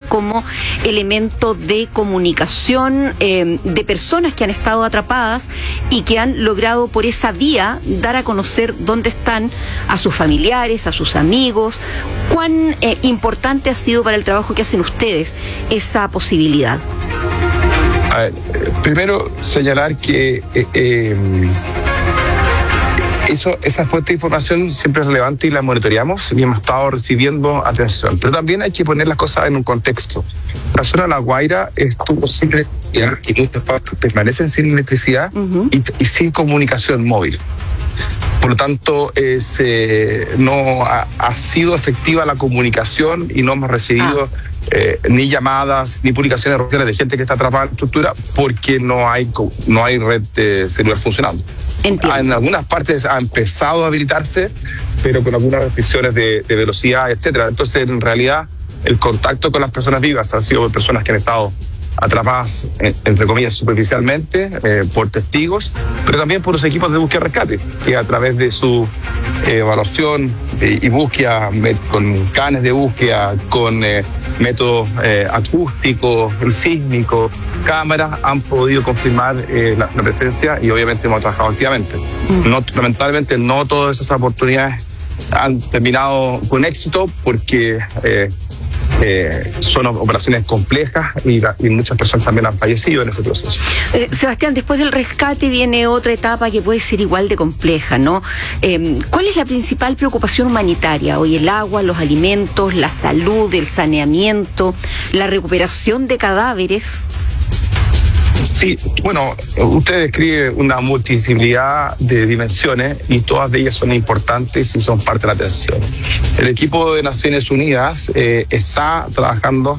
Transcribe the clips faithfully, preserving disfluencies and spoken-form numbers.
como elemento de comunicación eh, de personas que han estado atrapadas y que han logrado por esa vía dar a conocer dónde están a sus familiares, a sus amigos. ¿Cuán eh, importante ha sido para el trabajo que hacen ustedes esa posibilidad? A ver, primero señalar que eh, eh, eso, esa fuente de información siempre es relevante y la monitoreamos y hemos estado recibiendo atención. Pero también hay que poner las cosas en un contexto. La zona de La Guaira estuvo sin electricidad, y muchos partes permanecen sin electricidad uh-huh. y, y sin comunicación móvil. Por lo tanto, es, eh, no ha, ha sido efectiva la comunicación y no hemos recibido ah. eh, ni llamadas ni publicaciones de gente que está atrapada en la estructura porque no hay, no hay red de celular funcionando. Entiendo. En algunas partes ha empezado a habilitarse, pero con algunas restricciones de, de velocidad, etcétera. Entonces, en realidad, el contacto con las personas vivas han sido personas que han estado atrapadas, entre comillas, superficialmente, eh, por testigos, pero también por los equipos de búsqueda y rescate, que a través de su eh, evaluación eh, y búsqueda met, con canes de búsqueda, con eh, métodos eh, acústicos, sísmicos, cámaras, han podido confirmar eh, la, la presencia y obviamente hemos trabajado activamente. Mm. No, lamentablemente no todas esas oportunidades han terminado con éxito porque eh, Eh, son operaciones complejas y, y muchas personas también han fallecido en ese proceso. Eh, Sebastián, después del rescate viene otra etapa que puede ser igual de compleja, ¿no? Eh, ¿Cuál es la principal preocupación humanitaria hoy? El agua, los alimentos, la salud, el saneamiento, la recuperación de cadáveres. Sí, bueno, usted describe una multidisciplinaridad de dimensiones y todas de ellas son importantes y son parte de la atención. El equipo de Naciones Unidas eh, está trabajando,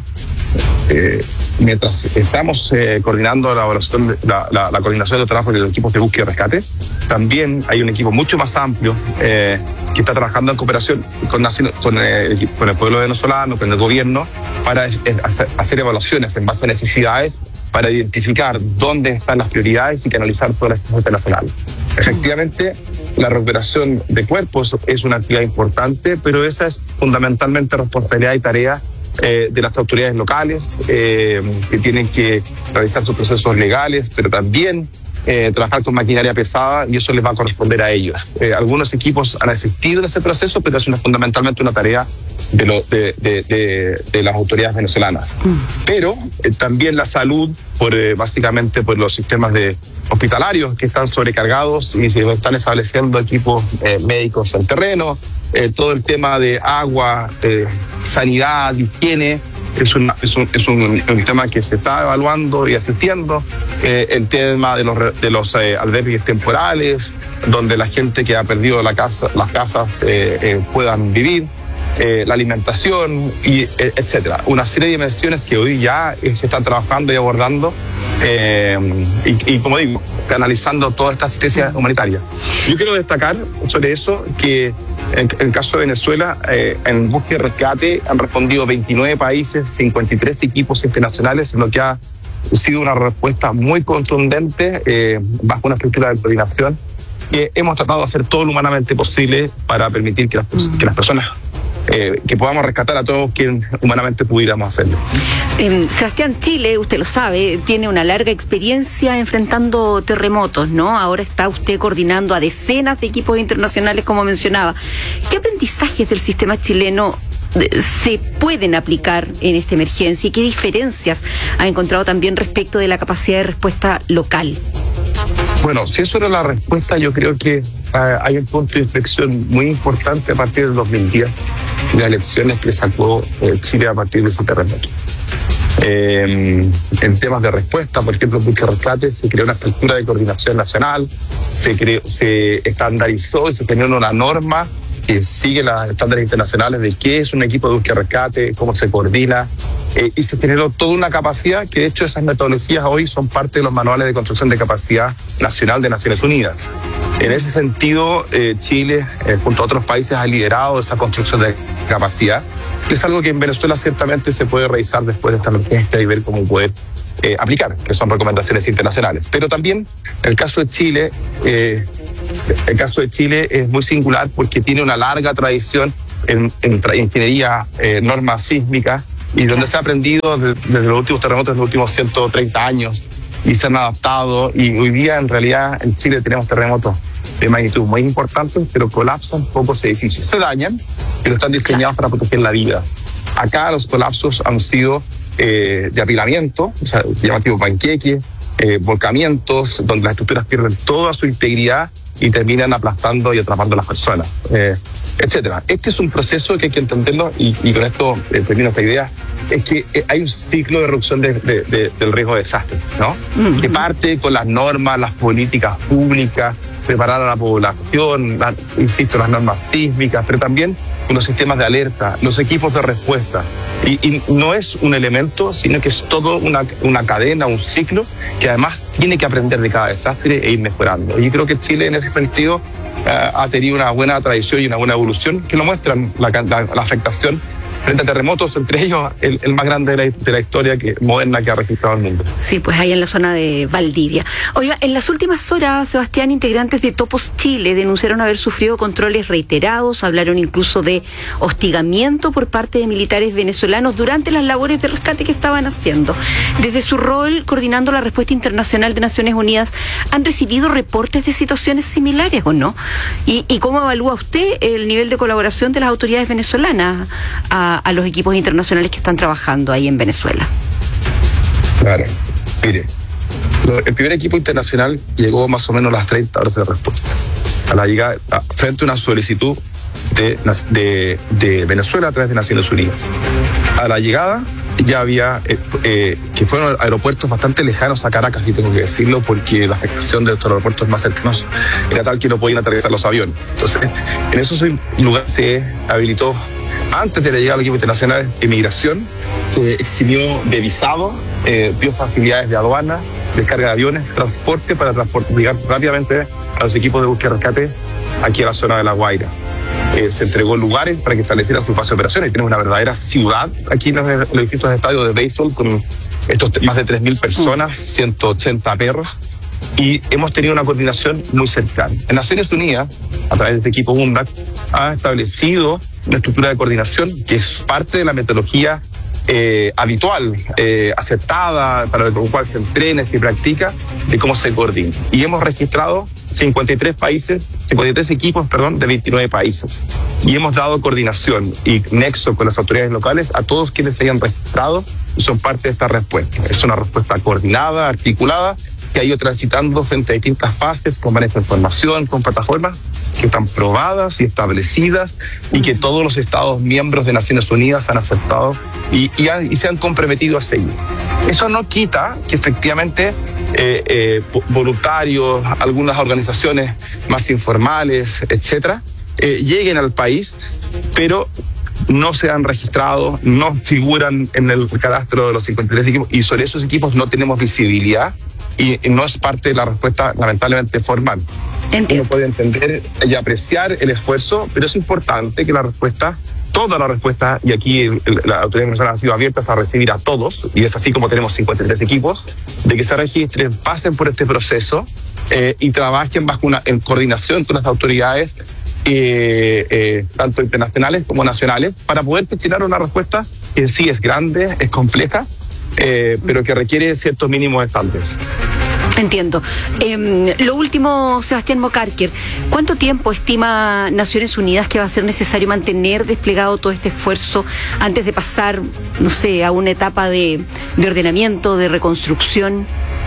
eh, mientras estamos eh, coordinando la, evaluación, la, la, la coordinación de trabajo de los equipos de búsqueda y rescate, también hay un equipo mucho más amplio eh, que está trabajando en cooperación con, con, el, con el pueblo venezolano, con el gobierno, para hacer, hacer evaluaciones en base a necesidades, para identificar dónde están las prioridades y canalizar toda la asistencia internacional. Efectivamente, la recuperación de cuerpos es una actividad importante, pero esa es fundamentalmente responsabilidad y tarea eh, de las autoridades locales, eh, que tienen que realizar sus procesos legales, pero también eh, trabajar con maquinaria pesada, y eso les va a corresponder a ellos. Eh, algunos equipos han asistido en ese proceso, pero es una, fundamentalmente una tarea de, lo, de, de, de, de las autoridades venezolanas. Mm. Pero eh, también la salud, por eh, básicamente por los sistemas de hospitalarios que están sobrecargados y se están estableciendo equipos eh, médicos en terreno, eh, todo el tema de agua, eh, sanidad, higiene, es, una, es, un, es un, un tema que se está evaluando y asistiendo, eh, el tema de los, de los eh, albergues temporales, donde la gente que ha perdido la casa, las casas eh, eh, puedan vivir, eh, la alimentación, y, eh, etcétera. Una serie de dimensiones que hoy ya eh, se están trabajando y abordando, eh, y, y como digo, canalizando toda esta asistencia humanitaria. Yo quiero destacar sobre eso que en, en el caso de Venezuela, eh, en búsqueda y rescate han respondido veintinueve países, cincuenta y tres equipos internacionales, lo que ha sido una respuesta muy contundente eh, bajo una estructura de coordinación que hemos tratado de hacer todo lo humanamente posible para permitir que las, mm. que las personas Eh, que podamos rescatar a todos quien humanamente pudiéramos hacerlo. Eh, Sebastián, Chile, usted lo sabe, tiene una larga experiencia enfrentando terremotos, ¿no? Ahora está usted coordinando a decenas de equipos internacionales, como mencionaba. ¿Qué aprendizajes del sistema chileno se pueden aplicar en esta emergencia y qué diferencias ha encontrado también respecto de la capacidad de respuesta local? Bueno, si eso era la respuesta, yo creo que uh, hay un punto de inflexión muy importante a partir del dos mil diez, las elecciones que sacó eh, Chile a partir de ese terremoto. Eh, en temas de respuesta, por ejemplo, en búsqueda y rescate, se creó una estructura de coordinación nacional, se, creó, se estandarizó y se generó una norma que sigue los estándares internacionales de qué es un equipo de búsqueda y rescate, cómo se coordina, eh, y se generó toda una capacidad que de hecho esas metodologías hoy son parte de los manuales de construcción de capacidad nacional de Naciones Unidas. En ese sentido, eh, Chile, eh, junto a otros países, ha liderado esa construcción de capacidad, que es algo que en Venezuela ciertamente se puede revisar después de esta emergencia y ver cómo poder eh, aplicar, que son recomendaciones internacionales. Pero también el caso de Chile, eh, el caso de Chile es muy singular porque tiene una larga tradición en, en, en ingeniería, eh, normas sísmicas, y donde se ha aprendido de, desde los últimos terremotos de los últimos ciento treinta años y se han adaptado, y hoy día en realidad en Chile tenemos terremotos de magnitud muy importantes, pero colapsan pocos edificios. Se dañan, pero están diseñados para proteger la vida. Acá los colapsos han sido eh, de apilamiento, o sea, llamativo panqueque, eh, volcamientos, donde las estructuras pierden toda su integridad y terminan aplastando y atrapando a las personas, eh, etcétera. Este es un proceso que hay que entenderlo, y, y con esto eh, termino esta idea, es que eh, hay un ciclo de reducción de, de, de, del riesgo de desastre, ¿no? Uh-huh. Que parte con las normas, las políticas públicas, preparar a la población, la, insisto, las normas sísmicas, pero también con los sistemas de alerta, los equipos de respuesta. Y, y no es un elemento, sino que es todo una, una cadena, un ciclo, que además tiene que aprender de cada desastre e ir mejorando. Y creo que Chile en ese sentido uh, ha tenido una buena tradición y una buena evolución, que lo muestran la, la, la afectación frente a terremotos, entre ellos el, el más grande de la, de la historia que, moderna que ha registrado el mundo. Sí, pues ahí en la zona de Valdivia. Oiga, en las últimas horas, Sebastián, integrantes de Topos Chile denunciaron haber sufrido controles reiterados, hablaron incluso de hostigamiento por parte de militares venezolanos durante las labores de rescate que estaban haciendo. Desde su rol coordinando la respuesta internacional de Naciones Unidas, ¿han recibido reportes de situaciones similares o no? ¿Y, y cómo evalúa usted el nivel de colaboración de las autoridades venezolanas a a los equipos internacionales que están trabajando ahí en Venezuela? Claro, mire, el primer equipo internacional llegó más o menos a las treinta horas de respuesta, a la llegada, frente a una solicitud de, de, de Venezuela a través de Naciones Unidas. A la llegada ya había, eh, eh, que fueron aeropuertos bastante lejanos a Caracas, y tengo que decirlo, porque la afectación de estos aeropuertos más cercanos era tal que no podían aterrizar los aviones. Entonces, en esos lugares se habilitó, antes de la llegada del equipo internacional de migración, que eximió de visado, eh, dio facilidades de aduana, descarga de aviones, transporte para transportar llegar rápidamente a los equipos de búsqueda y rescate aquí a la zona de La Guaira. Eh, se entregó lugares para que establecieran su espacio de operaciones, y tenemos una verdadera ciudad aquí en los, los distintos estadios de béisbol con estos más de tres mil personas, ciento ochenta perros, y hemos tenido una coordinación muy cercana. En Naciones Unidas, a través de este equipo UNRWA, ha establecido una estructura de coordinación que es parte de la metodología eh, habitual, eh, aceptada, para lo cual se entrena, se practica, de cómo se coordina. Y hemos registrado cincuenta y tres países, cincuenta y tres equipos, perdón, de veintinueve países. Y hemos dado coordinación y nexo con las autoridades locales a todos quienes se hayan registrado y son parte de esta respuesta. Es una respuesta coordinada, articulada, que ha ido transitando frente a distintas fases, con manejo de información, con plataformas que están probadas y establecidas, y que todos los Estados miembros de Naciones Unidas han aceptado y, y, han, y se han comprometido a seguir. Eso no quita que efectivamente eh, eh, voluntarios, algunas organizaciones más informales, etcétera, eh, lleguen al país, pero no se han registrado, no figuran en el cadastro de los cincuenta y tres equipos, y sobre esos equipos no tenemos visibilidad, y no es parte de la respuesta lamentablemente formal. Entiendo. Uno puede entender y apreciar el esfuerzo, pero es importante que la respuesta, toda la respuesta, y aquí el, el, las autoridades venezolanas han sido abiertas a recibir a todos, y es así como tenemos cincuenta y tres equipos, de que se registren, pasen por este proceso eh, y trabajen bajo una, en coordinación con las autoridades, eh, eh, tanto internacionales como nacionales, para poder gestionar una respuesta que sí es grande, es compleja, eh, pero que requiere ciertos mínimos estándares. Entiendo. Eh, lo último, Sebastián Mocarker, ¿cuánto tiempo estima Naciones Unidas que va a ser necesario mantener desplegado todo este esfuerzo antes de pasar, no sé, a una etapa de, de ordenamiento, de reconstrucción?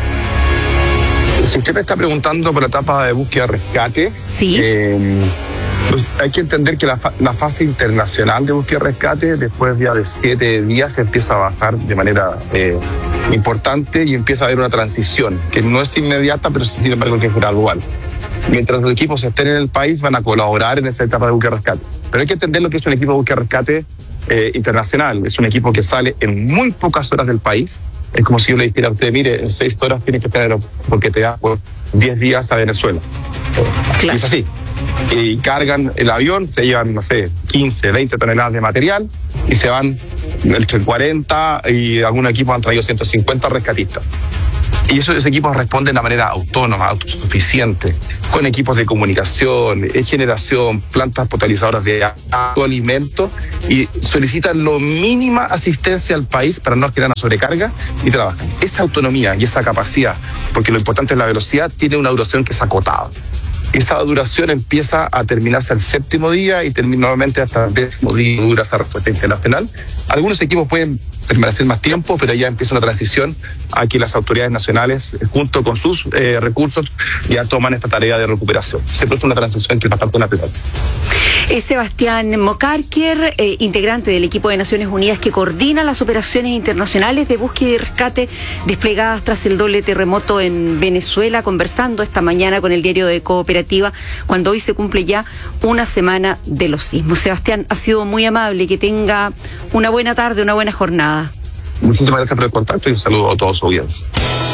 Si usted me está preguntando por la etapa de búsqueda-rescate, sí. Eh, pues hay que entender que la, fa la fase internacional de búsqueda-rescate, después ya de siete días, empieza a bajar de manera eh, importante, y empieza a haber una transición que no es inmediata, pero sin embargo que es gradual. Mientras los equipos estén en el país, van a colaborar en esta etapa de búsqueda-rescate. Pero hay que entender lo que es un equipo de búsqueda-rescate eh, internacional. Es un equipo que sale en muy pocas horas del país. Es como si yo le dijera a usted, mire, en seis horas tiene que estar, porque te da por diez días a Venezuela. Claro. Y es así. Y cargan el avión, se llevan, no sé, quince, veinte toneladas de material, y se van entre cuarenta, y algunos equipos han traído ciento cincuenta rescatistas. Y esos equipos responden de manera autónoma, autosuficiente, con equipos de comunicación, de generación, plantas potabilizadoras de alimento, y solicitan lo mínima asistencia al país para no generar una sobrecarga y trabajan. Esa autonomía y esa capacidad, porque lo importante es la velocidad, tiene una duración que es acotada. Esa duración empieza a terminarse al séptimo día y termina nuevamente hasta el décimo día, dura esa respuesta internacional. Algunos equipos pueden permanecer más tiempo, pero ya empieza una transición a que las autoridades nacionales, junto con sus eh, recursos, ya toman esta tarea de recuperación. Se produce una transición que es bastante natural. Es Sebastián Mocarquier, eh, integrante del equipo de Naciones Unidas que coordina las operaciones internacionales de búsqueda y rescate desplegadas tras el doble terremoto en Venezuela, conversando esta mañana con el diario de Cooperativa, cuando hoy se cumple ya una semana de los sismos. Sebastián, ha sido muy amable, que tenga una buena tarde, una buena jornada. Muchísimas gracias por el contacto y un saludo a todos su audiencia.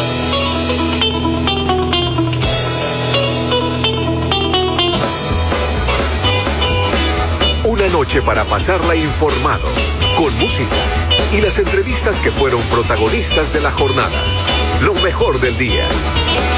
Una noche para pasarla informado, con música y las entrevistas que fueron protagonistas de la jornada. Lo mejor del día.